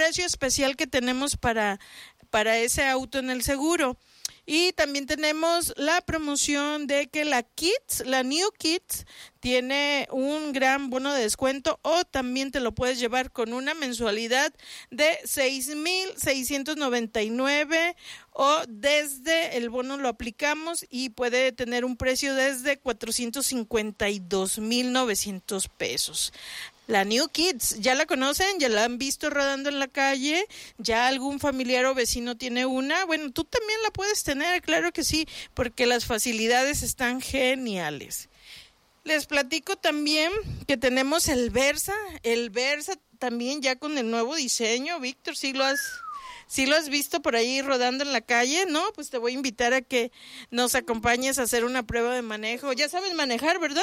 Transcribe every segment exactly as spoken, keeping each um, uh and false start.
precio especial que tenemos para, para ese auto en el seguro. Y también tenemos la promoción de que la Kits, la New Kits, tiene un gran bono de descuento, o también te lo puedes llevar con una mensualidad de seis mil seiscientos noventa y nueve, o desde el bono lo aplicamos y puede tener un precio desde cuatrocientos cincuenta y dos mil novecientos pesos. La New Kids, ¿ya la conocen? ¿Ya la han visto rodando en la calle? ¿Ya algún familiar o vecino tiene una? Bueno, tú también la puedes tener, claro que sí, porque las facilidades están geniales. Les platico también que tenemos el Versa, el Versa también ya con el nuevo diseño. Víctor, ¿sí lo has, sí lo has visto por ahí rodando en la calle? No, pues te voy a invitar a que nos acompañes a hacer una prueba de manejo. Ya sabes manejar, ¿verdad?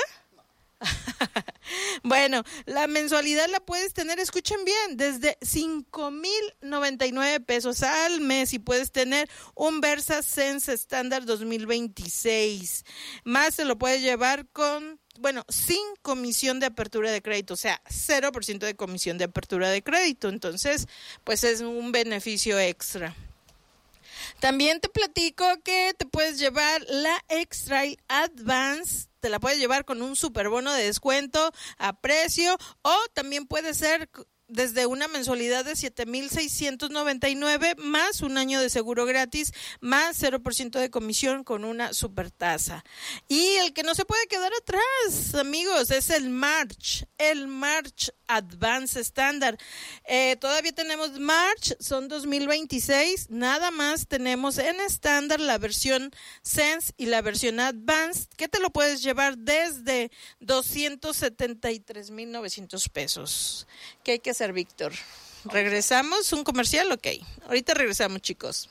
Bueno, la mensualidad la puedes tener, escuchen bien, desde cinco mil noventa y nueve pesos al mes, y puedes tener un Versa Sense estándar dos mil veintiséis. Más se lo puedes llevar con, bueno, sin comisión de apertura de crédito, o sea, cero por ciento de comisión de apertura de crédito. Entonces, pues es un beneficio extra. También te platico que te puedes llevar la X-Trail Advance, te la puedes llevar con un super bono de descuento a precio, o también puede ser desde una mensualidad de siete mil seiscientos noventa y nueve, más un año de seguro gratis, más cero por ciento de comisión con una super tasa. Y el que no se puede quedar atrás, amigos, es el March, el March Advance estándar. Eh, todavía tenemos March, son dos mil veintiséis, nada más tenemos en estándar la versión Sense y la versión Advanced, que te lo puedes llevar desde doscientos setenta y tres mil novecientos pesos. ¿Qué hay que hacer, Víctor? ¿Regresamos? ¿Un comercial? Ok. Ahorita regresamos, chicos.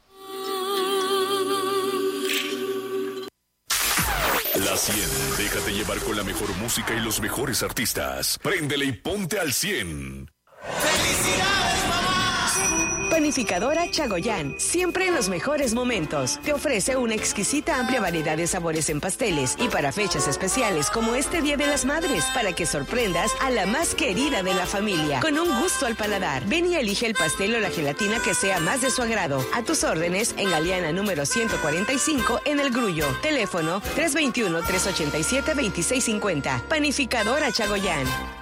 La cien. Déjate llevar con la mejor música y los mejores artistas. Préndele y ponte al cien. ¡Felicidades, mamá! Panificadora Chagoyán, siempre en los mejores momentos. Te ofrece una exquisita amplia variedad de sabores en pasteles, y para fechas especiales como este Día de las Madres, para que sorprendas a la más querida de la familia, con un gusto al paladar. Ven y elige el pastel o la gelatina que sea más de su agrado. A tus órdenes en Galeana número ciento cuarenta y cinco en El Grullo. Teléfono tres dos uno, tres ocho siete, dos seis cinco cero. Panificadora Chagoyán.